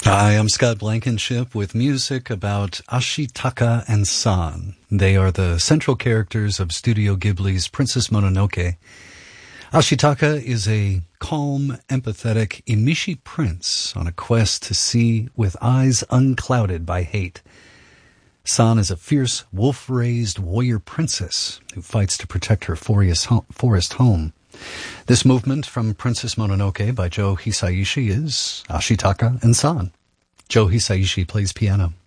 Hi, I'm Scott Blankenship with music about Ashitaka and San. They are the central characters of Studio Ghibli's Princess Mononoke. Ashitaka is a calm, empathetic Emishi prince on a quest to see with eyes unclouded by hate. San is a fierce, wolf-raised warrior princess who fights to protect her forest home. This movement from Princess Mononoke by Joe Hisaishi is Ashitaka and San. Joe Hisaishi plays piano.